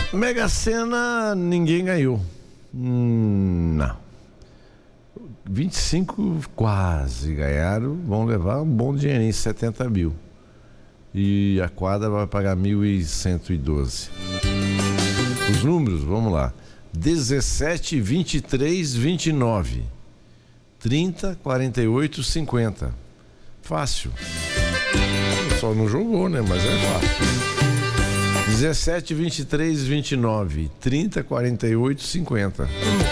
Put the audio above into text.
Mega Sena, ninguém ganhou. Não. 25 quase ganharam, vão levar um bom dinheirinho, 70 mil. E a quadra vai pagar 1.112. Os números, vamos lá. 17, 23, 29. 30, 48, 50. Fácil. Só não jogou, né? Mas é fácil. 17, 23, 29. 30, 48, 50.